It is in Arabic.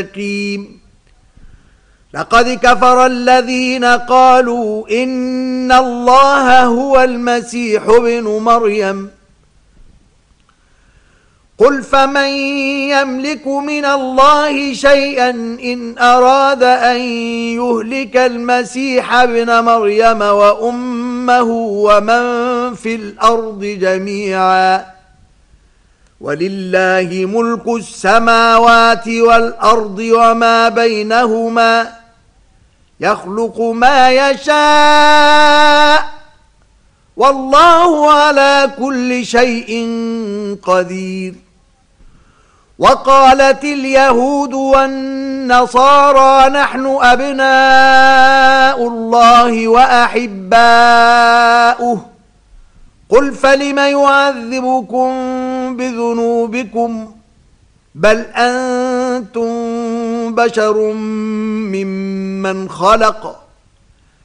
لقد كفر الذين قالوا إن الله هو المسيح ابن مريم قل فمن يملك من الله شيئا إن أراد أن يهلك المسيح ابن مريم وأمه ومن في الأرض جميعا ولله ملك السماوات والأرض وما بينهما يخلق ما يشاء والله على كل شيء قدير. وقالت اليهود والنصارى نحن أبناء الله وأحباؤه قل فلم يعذبكم بذنوبكم بل أنتم بشر ممن خلق